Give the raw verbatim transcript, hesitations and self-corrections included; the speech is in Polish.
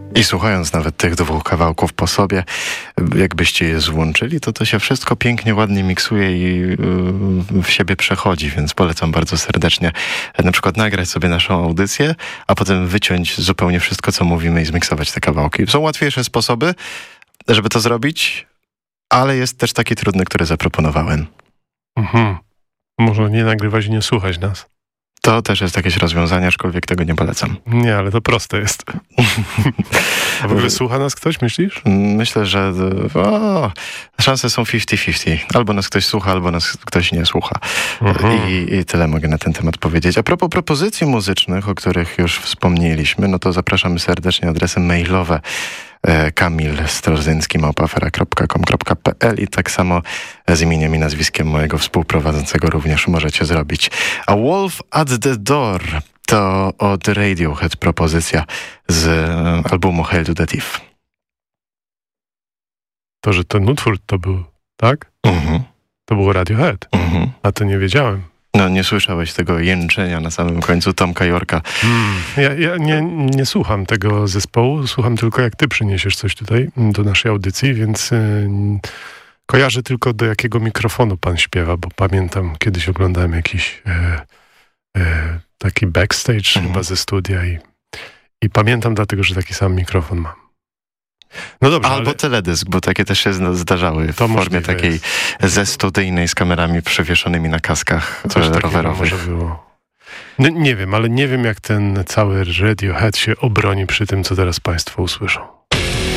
I słuchając nawet tych dwóch kawałków po sobie, jakbyście je złączyli, to to się wszystko pięknie, ładnie miksuje i yy, w siebie przechodzi, więc polecam bardzo serdecznie na przykład nagrać sobie naszą audycję, a potem wyciąć zupełnie wszystko, co mówimy i zmiksować te kawałki. Są łatwiejsze sposoby, żeby to zrobić, ale jest też taki trudny, który zaproponowałem. Mhm. Można nie nagrywać i nie słuchać nas. To też jest jakieś rozwiązanie, aczkolwiek tego nie polecam. Nie, ale to proste jest. A w ogóle słucha nas ktoś, myślisz? Myślę, że o, szanse są pięćdziesiąt pięćdziesiąt. Albo nas ktoś słucha, albo nas ktoś nie słucha. Mhm. I, I tyle mogę na ten temat powiedzieć. A propos propozycji muzycznych, o których już wspomnieliśmy, no to zapraszamy serdecznie adresy mailowe kamil strozyński małpa afera kropka com kropka p l i tak samo z imieniem i nazwiskiem mojego współprowadzącego również możecie zrobić. A Wolf at the Door to od Radiohead propozycja z albumu Hail to the Thief. To, że ten utwór to był, tak? Mhm. To było Radiohead. Mhm. A to nie wiedziałem. No, nie słyszałeś tego jęczenia na samym końcu Tomka Yorka. Hmm. Ja, ja nie, nie słucham tego zespołu, słucham tylko jak ty przyniesiesz coś tutaj do naszej audycji, więc yy, kojarzę tylko do jakiego mikrofonu pan śpiewa, bo pamiętam, kiedyś oglądałem jakiś yy, yy, taki backstage mhm. chyba ze studia i, i pamiętam dlatego, że taki sam mikrofon mam. No dobrze, albo ale... teledysk, bo takie też się zdarzały w to formie takiej jest. ze studyjnej z kamerami przewieszonymi na kaskach rowerowych. Może było. No, nie wiem, ale nie wiem jak ten cały Radiohead się obroni przy tym, co teraz państwo usłyszą.